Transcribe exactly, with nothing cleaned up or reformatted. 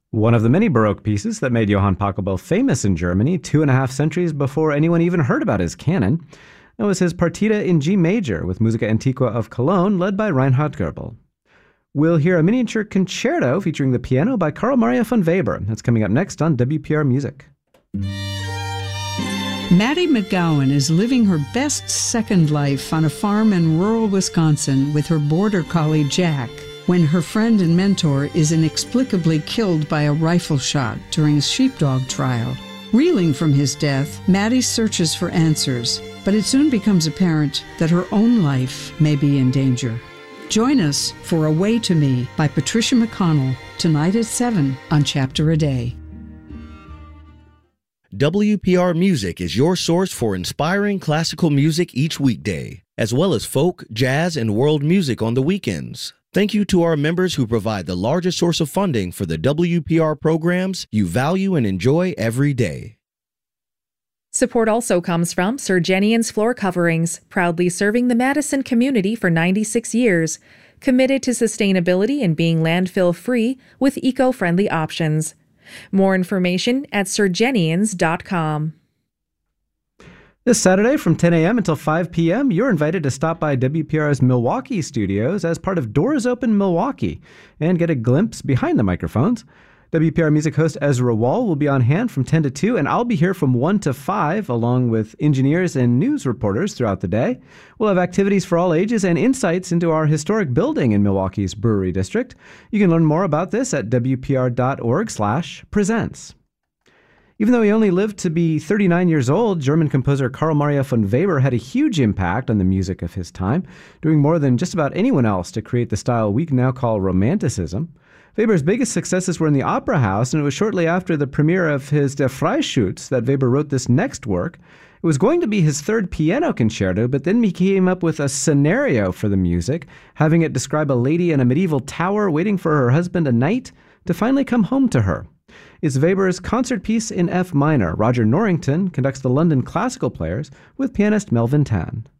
One of the many Baroque pieces that made Johann Pachelbel famous in Germany two and a half centuries before anyone even heard about his canon. That was his Partita in G major with Musica Antiqua of Cologne, led by Reinhard Goebel. We'll hear a miniature concerto featuring the piano by Carl Maria von Weber. That's coming up next on W P R Music. Maddie McGowan is living her best second life on a farm in rural Wisconsin with her border collie Jack when her friend and mentor is inexplicably killed by a rifle shot during a sheepdog trial. Reeling from his death, Maddie searches for answers, but it soon becomes apparent that her own life may be in danger. Join us for A Way to Me by Patricia McConnell tonight at seven on Chapter a Day. W P R Music is your source for inspiring classical music each weekday, as well as folk, jazz, and world music on the weekends. Thank you to our members who provide the largest source of funding for the W P R programs you value and enjoy every day. Support also comes from Sir Jenian's Floor Coverings, proudly serving the Madison community for ninety-six years, committed to sustainability and being landfill-free with eco-friendly options. More information at sir jenians dot com. This Saturday from ten a.m. until five p.m., you're invited to stop by W P R's Milwaukee studios as part of Doors Open Milwaukee and get a glimpse behind the microphones. W P R Music host Ezra Wall will be on hand from ten to two, and I'll be here from one to five, along with engineers and news reporters throughout the day. We'll have activities for all ages and insights into our historic building in Milwaukee's Brewery District. You can learn more about this at w p r dot org slash presents. Even though he only lived to be thirty-nine years old, German composer Carl Maria von Weber had a huge impact on the music of his time, doing more than just about anyone else to create the style we now call Romanticism. Weber's biggest successes were in the opera house, and it was shortly after the premiere of his Der Freischütz that Weber wrote this next work. It was going to be his third piano concerto, but then he came up with a scenario for the music, having it describe a lady in a medieval tower waiting for her husband, a knight, to finally come home to her. It's Weber's concert piece in F minor. Roger Norrington conducts the London Classical Players with pianist Melvin Tan.